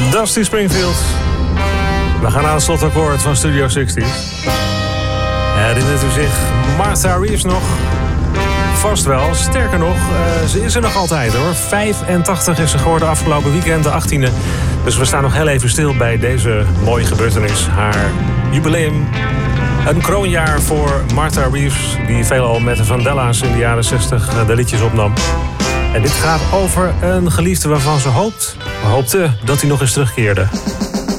Dusty Springfield. We gaan aan het slotakkoord van Studio 60. Herinnert u zich Martha Reeves nog? Vast wel. Sterker nog, ze is er nog altijd hoor. 85 is ze geworden afgelopen weekend, de 18e. Dus we staan nog heel even stil bij deze mooie gebeurtenis. Haar jubileum. Een kroonjaar voor Martha Reeves, die veelal met de Vandellas in de jaren 60 de liedjes opnam. En dit gaat over een geliefde waarvan ze hoopte dat hij nog eens terugkeerde.